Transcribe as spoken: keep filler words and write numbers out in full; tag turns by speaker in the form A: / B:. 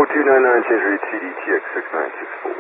A: two nine nine, change read T D T X six nine six four.